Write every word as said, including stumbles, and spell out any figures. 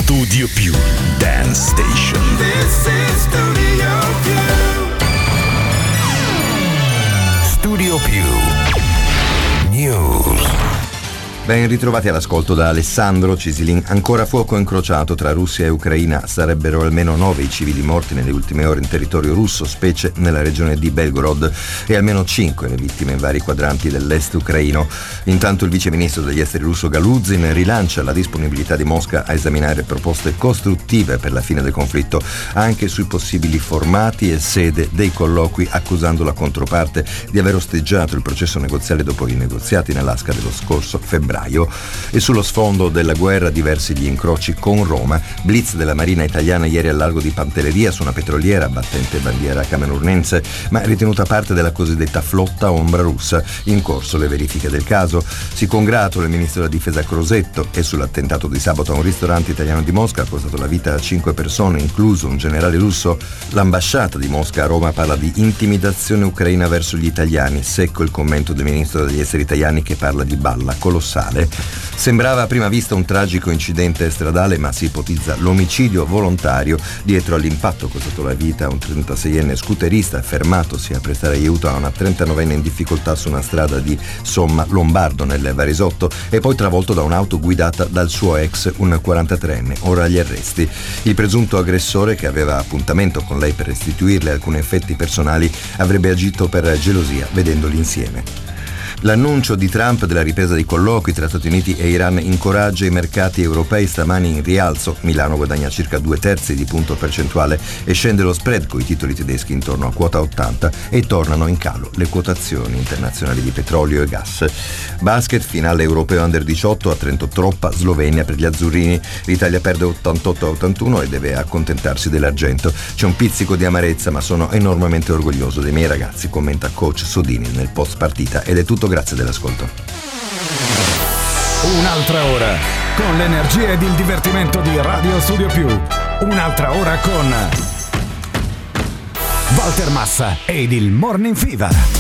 Studio Più Dance Station. This is Studio Più. Studio Più News. Ben ritrovati all'ascolto da Alessandro Cisilin. Ancora fuoco incrociato tra Russia e Ucraina. Sarebbero almeno nove i civili morti nelle ultime ore in territorio russo, specie nella regione di Belgorod, e almeno cinque le vittime in vari quadranti dell'est ucraino. Intanto il viceministro degli esteri russo Galuzin rilancia la disponibilità di Mosca a esaminare proposte costruttive per la fine del conflitto, anche sui possibili formati e sede dei colloqui, accusando la controparte di aver osteggiato il processo negoziale dopo i negoziati nell'Asca dello scorso febbraio. E sullo sfondo della guerra diversi gli incroci con Roma. Blitz della Marina italiana ieri al largo di Pantelleria su una petroliera battente bandiera camerunense, ma ritenuta parte della cosiddetta flotta ombra russa. In corso le verifiche del caso. Si congratula il ministro della difesa Crosetto, e sull'attentato di sabato a un ristorante italiano di Mosca ha costato la vita a cinque persone, incluso un generale russo. L'ambasciata di Mosca a Roma parla di intimidazione ucraina verso gli italiani. Secco il commento del ministro degli esteri italiani, che parla di balla colossale. Sembrava a prima vista un tragico incidente stradale, ma si ipotizza l'omicidio volontario. Dietro all'impatto costato la vita a un trentaseienne scooterista fermatosi a prestare aiuto a una trentanovenne in difficoltà su una strada di Somma Lombardo nel Varesotto, e poi travolto da un'auto guidata dal suo ex, un quarantatreenne, ora agli arresti. Il presunto aggressore, che aveva appuntamento con lei per restituirle alcuni effetti personali, avrebbe agito per gelosia vedendoli insieme. L'annuncio di Trump della ripresa dei colloqui tra Stati Uniti e Iran incoraggia i mercati europei stamani in rialzo. Milano guadagna circa due terzi di punto percentuale e scende lo spread coi titoli tedeschi intorno a quota ottanta, e tornano in calo le quotazioni internazionali di petrolio e gas. Basket, finale europeo under diciotto a Trento Troppa, Slovenia per gli azzurrini. L'Italia perde ottantotto a ottantuno e deve accontentarsi dell'argento. C'è un pizzico di amarezza, ma sono enormemente orgoglioso dei miei ragazzi, commenta coach Sodini nel post partita. Ed è tutto. Grazie dell'ascolto. Un'altra ora con l'energia ed il divertimento di Radio Studio Più. Un'altra ora con Walter Massa ed il Morning Fever.